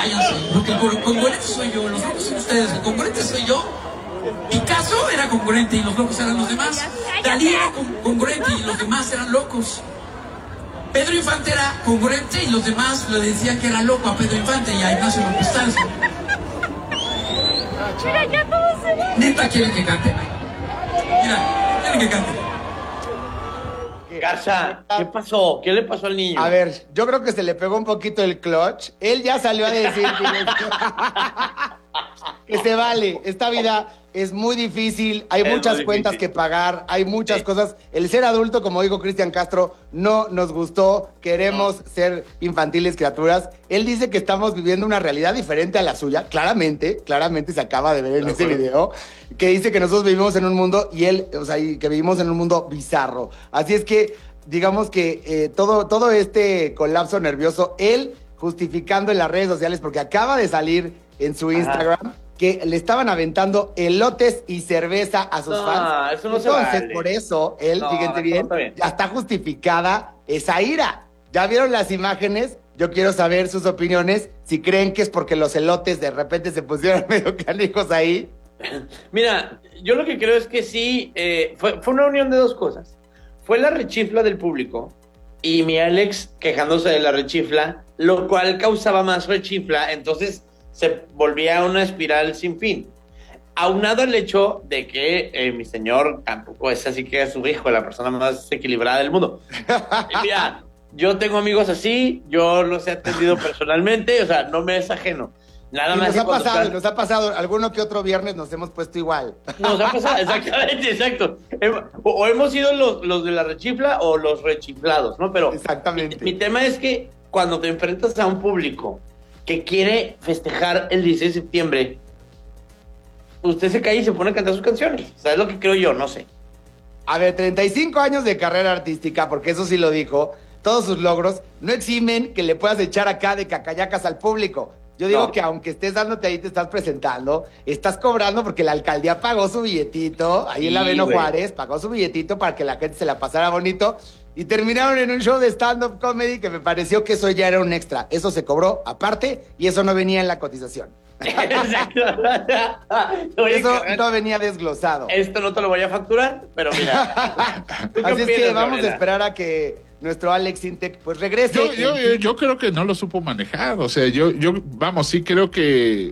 váyanse, porque el congruente soy yo, los locos son ustedes, el congruente soy yo. Picasso era congruente y los locos eran los demás. Dalí era congruente y los demás eran locos. Pedro Infante era congruente y los demás le decían que era loco a Pedro Infante y a Ignacio López Tarso. Neta, quieren que cante. Mira, quieren que cante. Garza, ¿qué pasó? ¿Qué le pasó al niño? A ver, yo creo que se le pegó un poquito el clutch. Él ya salió a decir que se vale. Esta vida es muy difícil, hay muchas cuentas que pagar, hay muchas cosas. El ser adulto, como dijo Cristian Castro, no nos gustó, queremos ser infantiles criaturas. Él dice que estamos viviendo una realidad diferente a la suya, claramente se acaba de ver en ese video, que dice que nosotros vivimos en un mundo y él, o sea, y que vivimos en un mundo bizarro. Así es que, digamos que todo este colapso nervioso, él justificando en las redes sociales, porque acaba de salir en su Instagram, que le estaban aventando elotes y cerveza a sus fans. Eso no Entonces, se vale. por eso, él, fíjense bien, ya está justificada esa ira. ¿Ya vieron las imágenes? Yo quiero saber sus opiniones, si creen que es porque los elotes de repente se pusieron medio canijos ahí. Mira, yo lo que creo es que sí, fue una unión de dos cosas. Fue la rechifla del público y mi Alex quejándose de la rechifla, lo cual causaba más rechifla, entonces se volvía una espiral sin fin. Aunado al hecho de que mi señor tampoco es así que es su hijo, la persona más equilibrada del mundo. Y mira, yo tengo amigos así, yo los he atendido personalmente, o sea, no me es ajeno. Nada más nos ha pasado, alguno que otro viernes nos hemos puesto igual. Nos ha pasado, exactamente, exacto. O hemos sido los de la rechifla o los rechiflados, ¿no? Pero exactamente. Mi tema es que cuando te enfrentas a un público que quiere festejar el 16 de septiembre, usted se cae y se pone a cantar sus canciones. O sea, es lo que creo yo, no sé. A ver, 35 años de carrera artística, porque eso sí lo dijo, todos sus logros no eximen que le puedas echar acá de cacayacas al público. Yo digo que aunque estés dándote ahí, te estás presentando, estás cobrando porque la alcaldía pagó su billetito, ahí en la Beno Juárez, pagó su billetito para que la gente se la pasara bonito, y terminaron en un show de stand-up comedy que me pareció que eso ya era un extra. Eso se cobró aparte y eso no venía en la cotización. Exacto. Eso no venía desglosado. Esto no te lo voy a facturar, pero mira. Así es que vamos a esperar a que nuestro Alex Intec pues regrese. Yo creo que no lo supo manejar. O sea, vamos, sí creo que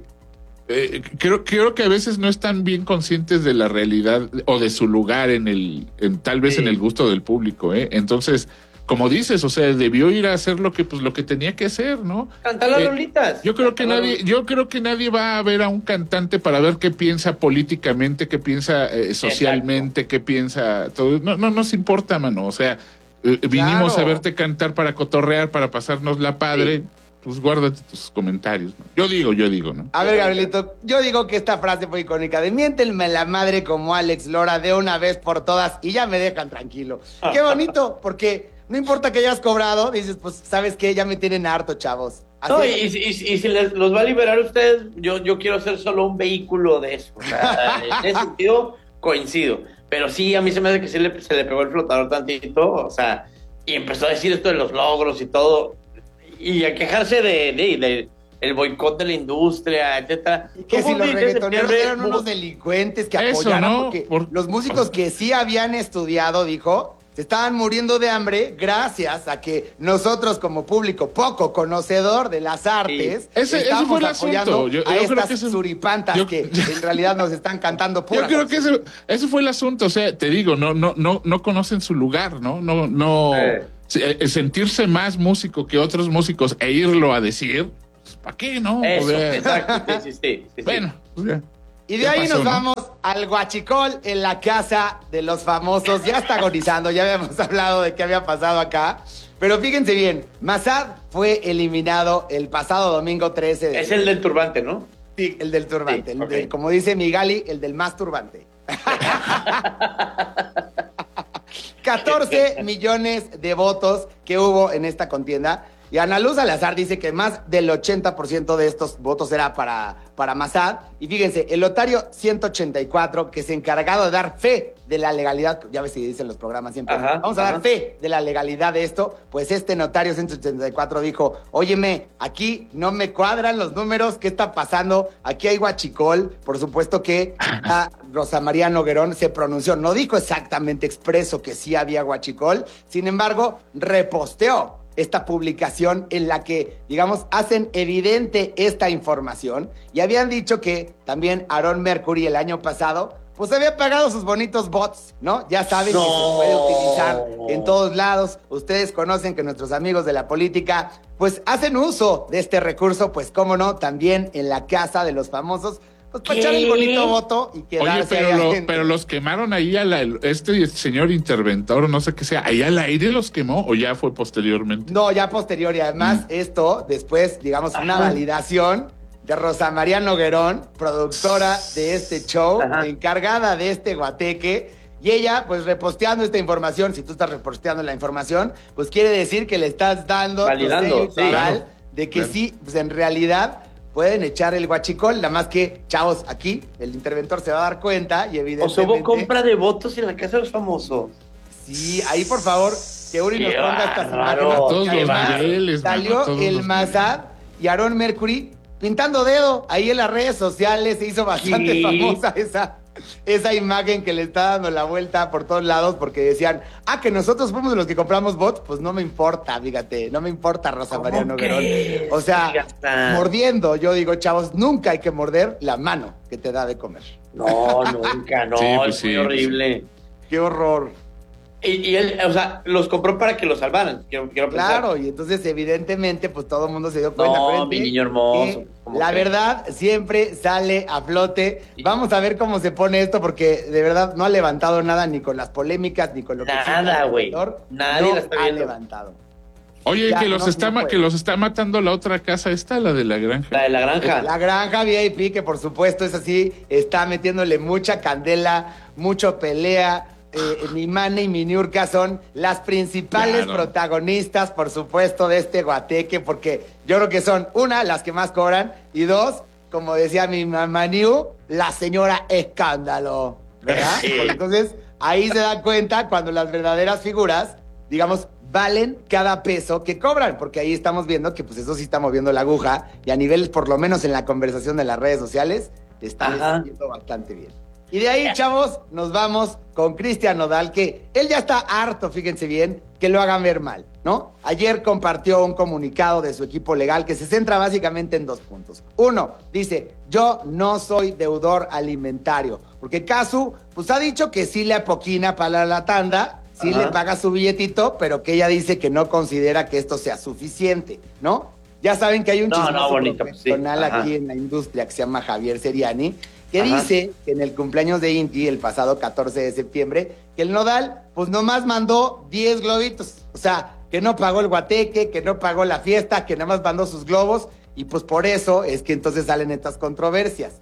creo que a veces no están bien conscientes de la realidad o de su lugar tal vez en el gusto del público, ¿eh? Entonces, como dices, o sea, debió ir a hacer lo que tenía que hacer, ¿no? Cantar las rolitas. Yo creo que nadie va a ver a un cantante para ver qué piensa políticamente, qué piensa socialmente, qué piensa todo. No nos importa, mano. O sea, vinimos a verte cantar para cotorrear, para pasarnos la padre. Sí. Pues guárdate tus comentarios, ¿no? Yo digo, ¿no? A ver, Gabrielito, yo digo que esta frase fue icónica de miéntenme la madre como Alex Lora de una vez por todas y ya me dejan tranquilo. Qué bonito, porque no importa que hayas cobrado, dices, pues, ¿sabes qué? Ya me tienen harto, chavos. Así no, y si los va a liberar ustedes, yo quiero ser solo un vehículo de eso. O sea, en ese sentido, coincido. Pero sí, a mí se me hace que se le pegó el flotador tantito, o sea, y empezó a decir esto de los logros y todo. Y a quejarse de el boicot de la industria, etcétera. Que si los reggaetoneros eran unos delincuentes que apoyaron, ¿no? Porque los músicos que sí habían estudiado, dijo, se estaban muriendo de hambre gracias a que nosotros como público poco conocedor de las artes estamos apoyando a estas suripantas que en realidad nos están cantando pura. Yo creo que ese fue el asunto, o sea, te digo, no conocen su lugar, no sentirse más músico que otros músicos e irlo a decir, pues, ¿para qué, no? Eso, exacto, sí. Bueno, pues ya. Y de ahí nos vamos al Guachicol en la casa de los famosos. Ya está agonizando, ya habíamos hablado de qué había pasado acá. Pero fíjense bien, Massad fue eliminado el pasado domingo 13 de... Es el del turbante, ¿no? Sí, el del turbante. Sí, como dice Migali, el del más turbante. 14 millones de votos que hubo en esta contienda. Y Ana Luz Salazar dice que más del 80% de estos votos era para Massad. Y fíjense, el notario 184, que es encargado de dar fe de la legalidad, ya ves si dicen los programas siempre, vamos a dar fe de la legalidad de esto, pues este notario 184 dijo, óyeme, aquí no me cuadran los números, ¿qué está pasando? Aquí hay huachicol, por supuesto que a Rosa María Noguerón se pronunció, no dijo exactamente expreso que sí había huachicol, sin embargo, reposteó esta publicación en la que, digamos, hacen evidente esta información y habían dicho que también Aaron Mercury el año pasado pues había pagado sus bonitos bots, ¿no? Ya saben que se puede utilizar en todos lados. Ustedes conocen que nuestros amigos de la política pues hacen uso de este recurso, pues cómo no, también en la casa de los famosos, pues para echar el bonito voto y quedarse. Oye, pero los quemaron ahí este señor interventor, no sé qué sea, ¿ahí al aire los quemó o ya fue posteriormente? No, ya posterior y además esto, después, digamos, una validación de Rosa María Noguerón, productora de este show, encargada de este guateque, y ella, pues, reposteando esta información, si tú estás reposteando la información, pues quiere decir que le estás dando validando, claro, de que sí, pues en realidad pueden echar el guachicol, nada más que, chavos, aquí el interventor se va a dar cuenta y evidentemente... O sea, hubo compra de votos en la casa de los famosos. Sí, ahí por favor, que Uri nos ponga estas imágenes. A todos los niveles. Salió el Massad y Aaron Mercury pintando dedo ahí en las redes sociales, se hizo bastante famosa esa imagen que le está dando la vuelta por todos lados porque decían, que nosotros fuimos los que compramos bots, pues no me importa, fíjate, no me importa Rosa María Noguerón. O sea, mordiendo, yo digo, chavos, nunca hay que morder la mano que te da de comer. No, nunca, no, sí, pues es muy horrible. Qué horror. Y él, o sea, los compró para que lo salvaran. Quiero claro, pensar. Y entonces, evidentemente, pues todo el mundo se dio cuenta. No, mi niño hermoso. La verdad siempre sale a flote. Vamos a ver cómo se pone esto, porque de verdad no ha levantado nada, ni con las polémicas, ni con lo que nada, güey. Nadie no la está viendo. ha levantado. Oye, Ya, que los está matando la otra casa esta, la de la granja. La de la granja. La granja VIP, que por supuesto es así, está metiéndole mucha candela, mucho pelea. Mi Mane y mi Niurka son las principales protagonistas, por supuesto, de este guateque, porque yo creo que son, una, las que más cobran, y dos, como decía mi mamá Niu, la señora escándalo, ¿verdad? Sí. Porque entonces, ahí se da cuenta cuando las verdaderas figuras, digamos, valen cada peso que cobran, porque ahí estamos viendo que pues eso sí está moviendo la aguja, y a nivel, por lo menos en la conversación de las redes sociales, está yendo bastante bien. Y de ahí, chavos, nos vamos con Cristian Nodal, que él ya está harto, fíjense bien, que lo hagan ver mal, ¿no? Ayer compartió un comunicado de su equipo legal que se centra básicamente en 2 puntos. Uno, dice, yo no soy deudor alimentario, porque Casu, pues ha dicho que sí le apoquina para la tanda, sí le paga su billetito, pero que ella dice que no considera que esto sea suficiente, ¿no? Ya saben que hay un chismoso profesional aquí en la industria que se llama Javier Seriani, que dice que en el cumpleaños de Inti, el pasado 14 de septiembre, que el Nodal, pues nomás mandó 10 globitos. O sea, que no pagó el guateque, que no pagó la fiesta, que nada más mandó sus globos, y pues por eso es que entonces salen estas controversias.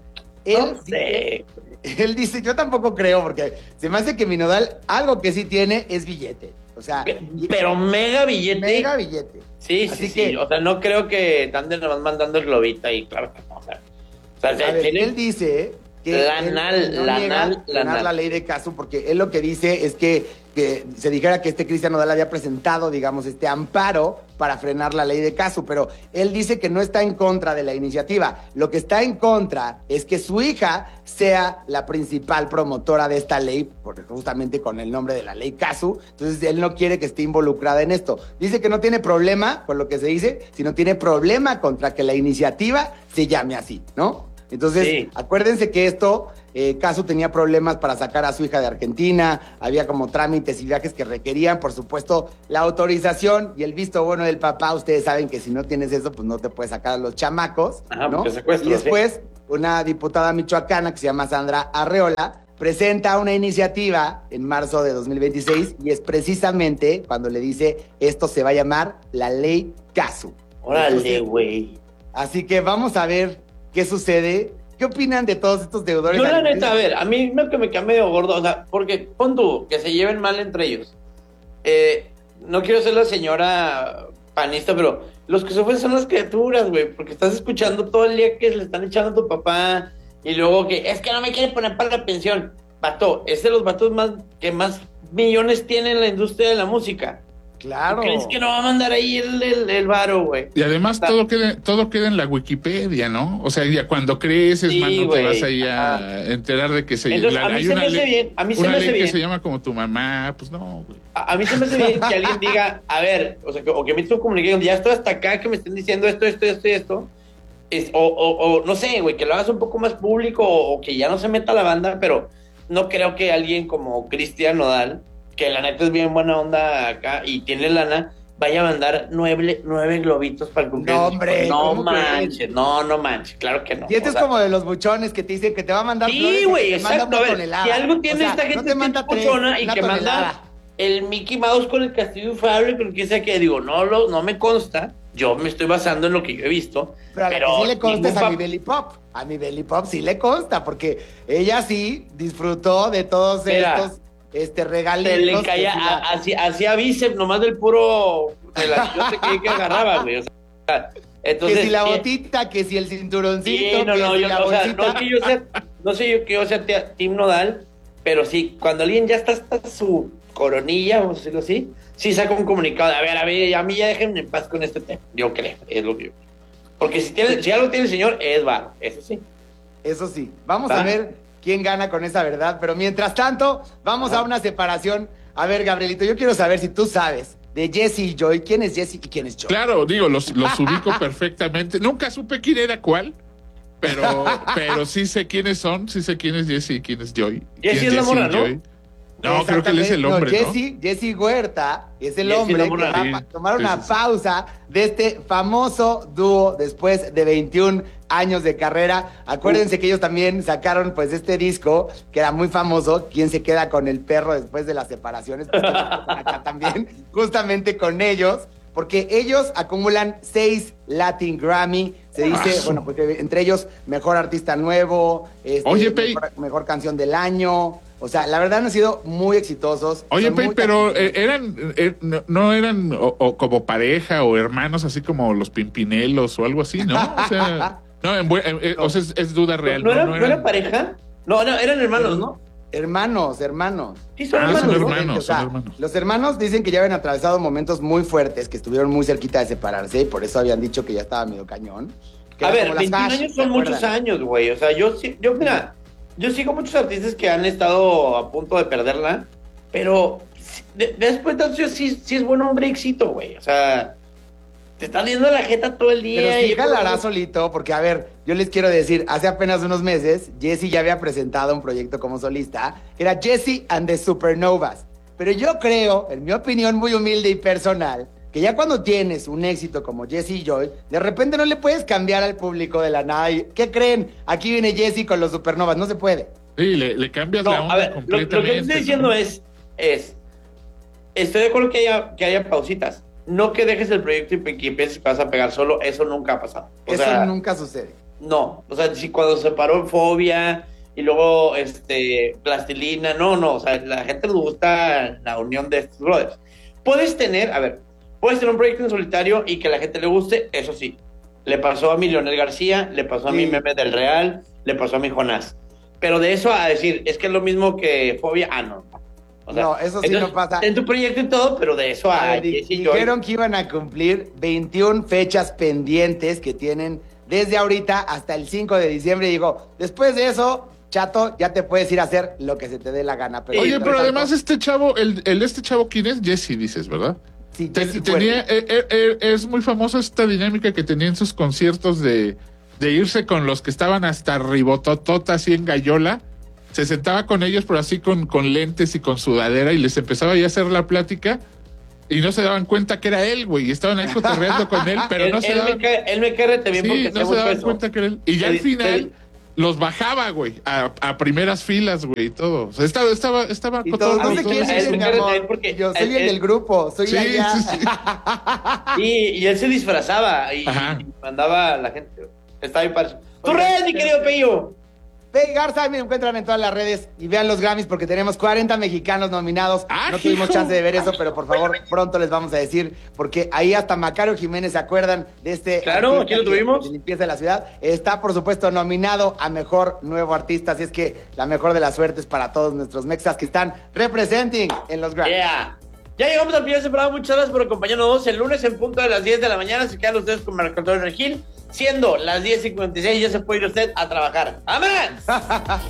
Él dice, yo tampoco creo, porque se me hace que mi Nodal, algo que sí tiene es billete. O sea, pero mega billete. Mega billete. Sí, así sí, que, sí. O sea, no creo que anden nomás mandando el globito ahí, claro que no. O sea, él dice que la ley de Casu, porque él lo que dice es que se dijera que este Cristian Nodal había presentado, digamos, este amparo para frenar la ley de Casu, pero él dice que no está en contra de la iniciativa. Lo que está en contra es que su hija sea la principal promotora de esta ley, porque justamente con el nombre de la ley Casu, entonces él no quiere que esté involucrada en esto. Dice que no tiene problema con lo que se dice, sino tiene problema contra que la iniciativa se llame así, ¿no? Entonces, acuérdense que esto, Casu tenía problemas para sacar a su hija de Argentina, había como trámites y viajes que requerían, por supuesto, la autorización y el visto bueno del papá. Ustedes saben que si no tienes eso, pues no te puedes sacar a los chamacos, ¿no? Y después, una diputada michoacana que se llama Sandra Arreola presenta una iniciativa en marzo de 2026 y es precisamente cuando le dice, esto se va a llamar la ley Casu. Órale, güey. Así que vamos a ver qué sucede. ¿Qué opinan de todos estos deudores? Yo la neta, a ver, a mí me queda medio gordo, o sea, porque pon tú, que se lleven mal entre ellos. No quiero ser la señora panista, pero Los que sufren son las criaturas, güey, porque estás escuchando todo el día que le están echando a tu papá y luego que es que no me quiere poner para la pensión. Vato, es de los vatos que más millones tiene en la industria de la música. Claro. ¿Crees que no va a mandar ahí el varo, güey? Y además todo queda en la Wikipedia, ¿no? O sea, ya cuando creces, mano, te vas ahí a enterar de que Entonces, a mí se me hace bien. A mí se me hace bien. Que se llama como tu mamá, pues no, güey. A mí se me hace bien que alguien diga, a ver, o sea, o que me hizo comunicación, ya estoy hasta acá, que me estén diciendo esto, o no sé, güey, que lo hagas un poco más público, o que ya no se meta la banda, pero no creo que alguien como Cristian Nodal, que la neta es bien buena onda acá y tiene lana, vaya a mandar 9 globitos para el cumpleaños. No, hombre. No manches, no manches, claro que no. Y este es como de los buchones que te dicen que te va a mandar flores. Sí, güey, exacto. A ver, si algo tiene esta gente no te manda buchona y que manda el Mickey Mouse con el castillo inflable, con el que sea que digo, no me consta. Yo me estoy basando en lo que yo he visto. Pero a la que sí le consta es a mi Belly Pop. A mi Belly Pop sí le consta, porque ella sí disfrutó de todos estos regalitos. Se le caía hacía bíceps nomás del puro de la que agarraba, güey. O sea, entonces, que si la botita, que si el cinturoncito. Sí, no sé yo que yo sea Team Nodal, pero sí, cuando alguien ya está hasta su coronilla, vamos a decirlo así, sí saca un comunicado. A ver, a mí ya déjenme en paz con este tema. Yo creo, es lo que yo. Porque si algo tiene el señor, es varo, eso sí. Eso sí. Vamos a ver quién gana con esa verdad, pero mientras tanto, vamos a una separación. A ver, Gabrielito, yo quiero saber si tú sabes de Jesse y Joy, quién es Jesse y quién es Joy. Claro, digo, los ubico perfectamente. Nunca supe quién era cuál, pero sí sé quiénes son, sí sé quién es Jesse y quién es Joy. Jesse es la morra, ¿no? No, creo que él es el hombre, ¿no? Jesse Huerta es el hombre que va a tomar una pausa de este famoso dúo después de 21 años de carrera. Acuérdense que ellos también sacaron pues este disco que era muy famoso, ¿Quién se queda con el perro después de las separaciones? Pues, acá también, justamente con ellos, porque ellos acumulan 6 Latin Grammy. Se dice, bueno, pues entre ellos Mejor Artista Nuevo, Oye, Pei, mejor Canción del Año. O sea, la verdad han sido muy exitosos. Oye, Pei, pero no eran como pareja o hermanos, así como los Pimpinelos o algo así, ¿no? O sea, o sea, es duda real. ¿No era pareja? No, eran hermanos, ¿no? Hermanos. Sí, son hermanos. Son hermanos, son hermanos. Los hermanos dicen que ya habían atravesado momentos muy fuertes, que estuvieron muy cerquita de separarse y por eso habían dicho que ya estaba medio cañón. A ver, 21 años son muchos años, güey. O sea, mira, yo sigo muchos artistas que han estado a punto de perderla, pero después de entonces sí es buen hombre éxito, güey. O sea, te están viendo la jeta todo el día. Pero sí jalará solito, porque a ver, yo les quiero decir, hace apenas unos meses, Jesse ya había presentado un proyecto como solista, que era Jesse and the Supernovas. Pero yo creo, en mi opinión muy humilde y personal, que ya cuando tienes un éxito como Jesse y Joy, de repente no le puedes cambiar al público de la nada. ¿Qué creen? Aquí viene Jesse con los Supernovas, no se puede. Sí, le cambias la onda. A ver, completamente. lo que estoy diciendo ¿no? es, estoy de acuerdo que haya pausitas. No que dejes el proyecto y que empieces y vas a pegar solo, eso nunca ha pasado. Eso nunca sucede. No, o sea, si cuando se paró Fobia y luego Plastilina, no, o sea, la gente le gusta la unión de estos brothers. Puedes tener un proyecto en solitario y que a la gente le guste, eso sí. Le pasó a mi Leonel García, le pasó a mi Meme del Real, le pasó a mi Jonás. Pero de eso a decir, es que es lo mismo que Fobia, no. O sea, no, eso sí no pasa. En tu proyecto y todo, pero de eso a dijeron que iban a cumplir 21 fechas pendientes que tienen desde ahorita hasta el 5 de diciembre. Y digo, después de eso, chato, ya te puedes ir a hacer lo que se te dé la gana. Pero oye, pero además este chavo, este chavo, ¿quién es? Jesse, dices, ¿verdad? Sí, es muy famosa esta dinámica que tenía en sus conciertos de irse con los que estaban hasta ribototota, así en gallola. Se sentaba con ellos, pero así con lentes y con sudadera, y les empezaba ya a hacer la plática, y no se daban cuenta que era él, güey, y estaban ahí cotorreando con él, pero no se daban... Él me cae también porque no se daban cuenta que era él. Y ya al final los bajaba, güey, a primeras filas, güey, y todo. O sea, estaba y todos, no sé quién es, mi amor, porque yo soy el del grupo, soy allá. Sí. Y él se disfrazaba y mandaba a la gente. Estaba bien padre. ¡Tu red, mi querido Pello! Peggy Garza, me encuentran en todas las redes y vean los Grammys porque tenemos 40 mexicanos nominados. No tuvimos chance de ver eso, pero por favor, pronto les vamos a decir, porque ahí hasta Macario Jiménez se acuerdan de este. Claro, aquí lo tuvimos. De limpieza de la ciudad. Está, por supuesto, nominado a Mejor Nuevo Artista, así es que la mejor de las suertes para todos nuestros mexas que están representing en los Grammys. Yeah. Ya llegamos al final de ese programa. Muchas gracias por acompañarnos el lunes en punto de las 10 de la mañana. Se quedan ustedes con Marco Antonio Regil. Siendo las 10:56, ya se puede ir usted a trabajar. ¡Amén!